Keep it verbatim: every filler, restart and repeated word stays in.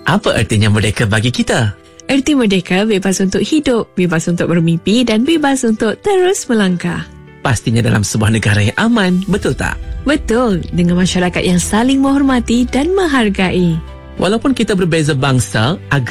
Apa artinya merdeka bagi kita? Erti merdeka bebas untuk hidup, bebas untuk bermimpi dan bebas untuk terus melangkah. Pastinya dalam sebuah negara yang aman, betul tak? Betul, dengan masyarakat yang saling menghormati dan menghargai. Walaupun kita berbeza bangsa, agama